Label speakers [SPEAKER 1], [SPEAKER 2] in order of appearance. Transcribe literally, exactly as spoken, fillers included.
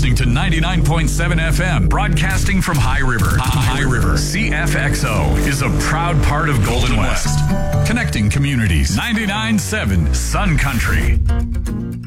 [SPEAKER 1] listening to ninety-nine point seven F M, broadcasting from High River. High River. C F X O is a proud part of Golden West. Connecting communities. ninety-nine point seven Sun Country.